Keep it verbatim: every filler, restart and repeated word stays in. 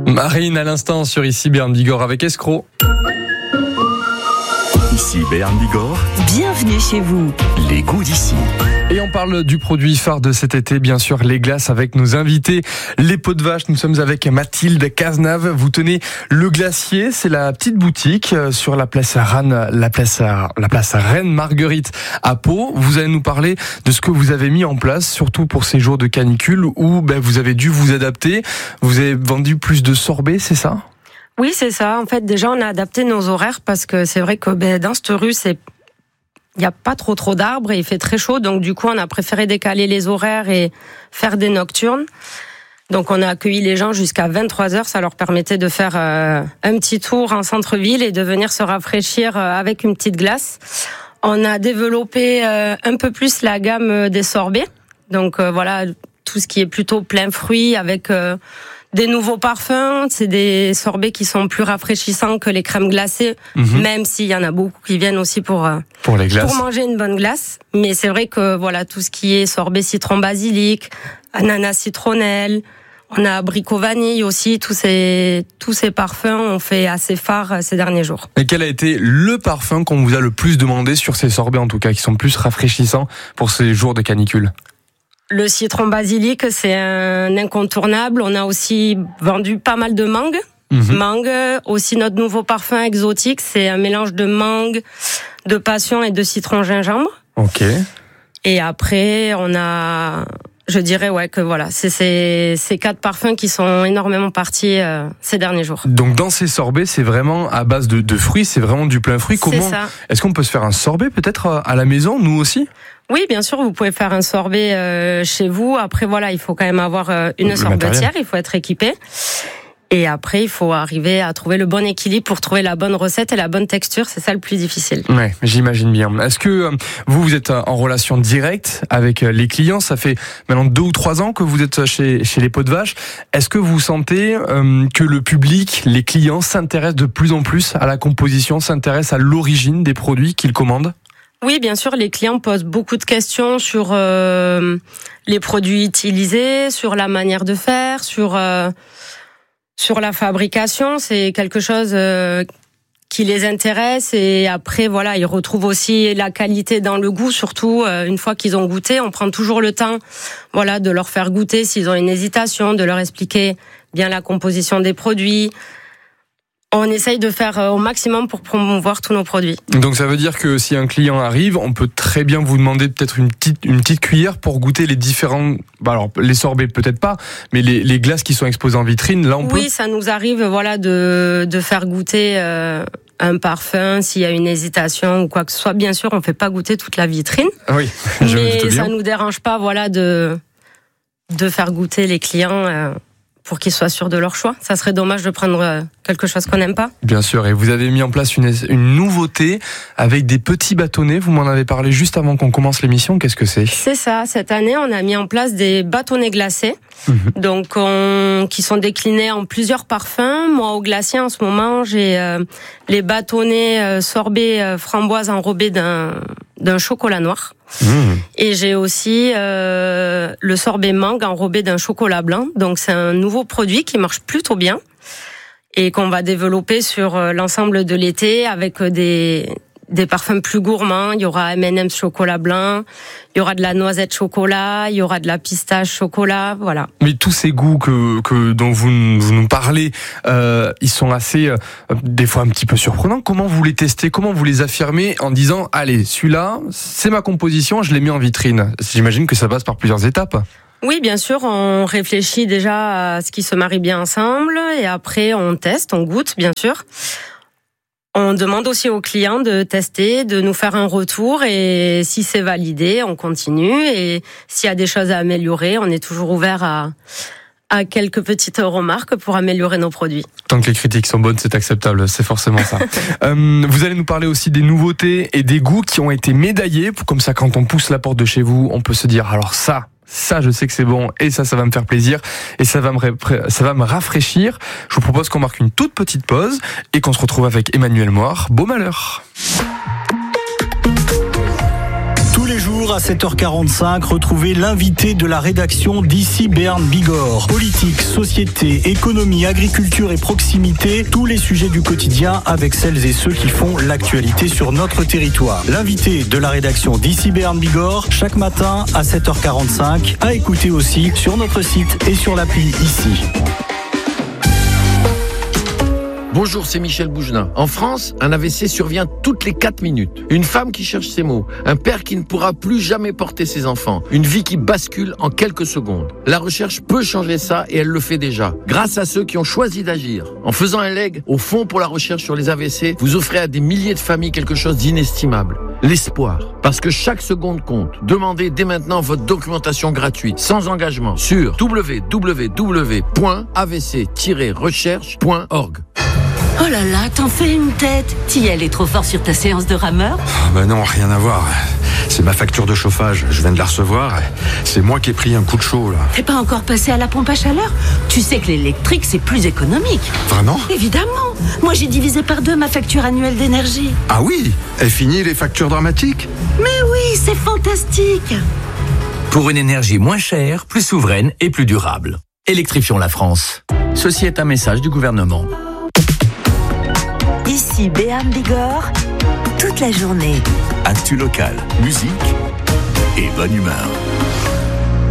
Marine à l'instant sur Ici Béarn Bigorre avec Escroc. Ici Béarn Bigorre. Bienvenue chez vous. Les goûts d'ici. Et on parle du produit phare de cet été, bien sûr, les glaces avec nos invités. Les Peaux de Vache, nous sommes avec Mathilde Cazenave. Vous tenez le Glacier, c'est la petite boutique sur la place Reine, la place, la place Reine Marguerite à Pau. Vous allez nous parler de ce que vous avez mis en place, surtout pour ces jours de canicule où ben, vous avez dû vous adapter. Vous avez vendu plus de sorbets, c'est ça ? Oui, c'est ça. En fait, déjà, on a adapté nos horaires parce que c'est vrai que ben, dans cette rue, c'est il n'y a pas trop trop d'arbres et il fait très chaud. Donc, du coup, on a préféré décaler les horaires et faire des nocturnes. Donc, on a accueilli les gens jusqu'à vingt-trois heures. Ça leur permettait de faire euh, un petit tour en centre-ville et de venir se rafraîchir euh, avec une petite glace. On a développé euh, un peu plus la gamme des sorbets. Donc, euh, voilà, tout ce qui est plutôt plein fruits avec euh, des nouveaux parfums. C'est des sorbets qui sont plus rafraîchissants que les crèmes glacées, mmh. même s'il y en a beaucoup qui viennent aussi pour euh, pour les glaces, pour manger une bonne glace. Mais c'est vrai que voilà, tout ce qui est sorbet citron basilic, ananas citronnelle, on a abricot vanille aussi. Tous ces tous ces parfums ont fait assez phare ces derniers jours. Et quel a été le parfum qu'on vous a le plus demandé sur ces sorbets, en tout cas, qui sont plus rafraîchissants pour ces jours de canicule? Le citron basilic, c'est un incontournable. On a aussi vendu pas mal de mangue. Mmh. Mangue, aussi notre nouveau parfum exotique, c'est un mélange de mangue, de passion et de citron gingembre. Ok. Et après, on a, je dirais ouais que voilà, c'est ces, ces quatre parfums qui sont énormément partis euh, ces derniers jours. Donc dans ces sorbets, c'est vraiment à base de, de fruits, c'est vraiment du plein fruit. Comment, c'est ça. Est-ce qu'on peut se faire un sorbet peut-être à la maison, nous aussi ? Oui, bien sûr, vous pouvez faire un sorbet euh, chez vous. Après, voilà, il faut quand même avoir euh, une le sorbetière, matériel. Il faut être équipé. Et après, il faut arriver à trouver le bon équilibre pour trouver la bonne recette et la bonne texture. C'est ça le plus difficile. Ouais, j'imagine bien. Est-ce que euh, vous, vous êtes en relation directe avec les clients ? Ça fait maintenant deux ou trois ans que vous êtes chez, chez les Peaux de Vache. Est-ce que vous sentez euh, que le public, les clients s'intéressent de plus en plus à la composition, s'intéressent à l'origine des produits qu'ils commandent ? Oui, bien sûr, les clients posent beaucoup de questions sur euh, les produits utilisés, sur la manière de faire, sur euh, sur la fabrication. C'est quelque chose euh, qui les intéresse et après, voilà, ils retrouvent aussi la qualité dans le goût. Surtout euh, une fois qu'ils ont goûté, on prend toujours le temps, voilà, de leur faire goûter s'ils ont une hésitation, de leur expliquer bien la composition des produits. On essaye de faire au maximum pour promouvoir tous nos produits. Donc ça veut dire que si un client arrive, on peut très bien vous demander peut-être une petite une petite cuillère pour goûter les différents, bah alors les sorbets peut-être pas, mais les les glaces qui sont exposées en vitrine, là on oui, peut. Oui, ça nous arrive, voilà, de de faire goûter euh, un parfum s'il y a une hésitation ou quoi que ce soit. Bien sûr, on fait pas goûter toute la vitrine. Oui, je mais me doute bien. Ça nous dérange pas, voilà, de de faire goûter les clients. Euh, pour qu'ils soient sûrs de leur choix. Ça serait dommage de prendre quelque chose qu'on n'aime pas. Bien sûr, et vous avez mis en place une, une nouveauté avec des petits bâtonnets. Vous m'en avez parlé juste avant qu'on commence l'émission. Qu'est-ce que c'est ? C'est ça. Cette année, on a mis en place des bâtonnets glacés, mmh. donc on, qui sont déclinés en plusieurs parfums. Moi, au glacier, en ce moment, j'ai euh, les bâtonnets euh, sorbet euh, framboise enrobés d'un d'un chocolat noir. Mmh. Et j'ai aussi euh, le sorbet mangue enrobé d'un chocolat blanc. Donc c'est un nouveau produit qui marche plutôt bien et qu'on va développer sur l'ensemble de l'été avec des des parfums plus gourmands. Il y aura M and M's chocolat blanc, il y aura de la noisette chocolat, il y aura de la pistache chocolat, voilà. Mais tous ces goûts que, que dont vous, vous nous parlez, euh, ils sont assez, euh, des fois un petit peu surprenants. Comment vous les testez ? Comment vous les affirmez en disant, allez, celui-là, c'est ma composition, je l'ai mis en vitrine. J'imagine que ça passe par plusieurs étapes. Oui, bien sûr, on réfléchit déjà à ce qui se marie bien ensemble et après on teste, on goûte, bien sûr. On demande aussi aux clients de tester, de nous faire un retour et si c'est validé, on continue et s'il y a des choses à améliorer, on est toujours ouvert à, à quelques petites remarques pour améliorer nos produits. Tant que les critiques sont bonnes, c'est acceptable, c'est forcément ça. euh, vous allez nous parler aussi des nouveautés et des goûts qui ont été médaillés, comme ça quand on pousse la porte de chez vous, on peut se dire alors ça... Ça, je sais que c'est bon et ça, ça va me faire plaisir et ça va me, ré- ça va me rafraîchir. Je vous propose qu'on marque une toute petite pause et qu'on se retrouve avec Emmanuel Moir. Beau malheur. Tous les jours, jours à sept heures quarante-cinq, retrouvez l'invité de la rédaction d'ici Béarn Bigorre. Politique, société, économie, agriculture et proximité, tous les sujets du quotidien avec celles et ceux qui font l'actualité sur notre territoire. L'invité de la rédaction d'ici Béarn Bigorre, chaque matin à sept heures quarante-cinq, à écouter aussi sur notre site et sur l'appli ici. Bonjour, c'est Michel Bougenin. En France, un A V C survient toutes les quatre minutes. Une femme qui cherche ses mots, un père qui ne pourra plus jamais porter ses enfants, une vie qui bascule en quelques secondes. La recherche peut changer ça et elle le fait déjà, grâce à ceux qui ont choisi d'agir. En faisant un leg au Fonds pour la recherche sur les A V C, vous offrez à des milliers de familles quelque chose d'inestimable. L'espoir. Parce que chaque seconde compte. Demandez dès maintenant votre documentation gratuite, sans engagement, sur w w w point a v c tiret recherche point org. Oh là là, t'en fais une tête. T'y allais trop fort sur ta séance de rameur ? Ah bah non, rien à voir. C'est ma facture de chauffage, je viens de la recevoir. C'est moi qui ai pris un coup de chaud là. T'es pas encore passé à la pompe à chaleur ? Tu sais que l'électrique c'est plus économique. Vraiment ? Évidemment. Moi j'ai divisé par deux ma facture annuelle d'énergie. Ah oui ? Et fini les factures dramatiques ? Mais oui, c'est fantastique. Pour une énergie moins chère, plus souveraine et plus durable. Électrifions la France. Ceci est un message du gouvernement. Ici Béarn Bigorre, toute la journée. Actu local, musique et bonne humeur.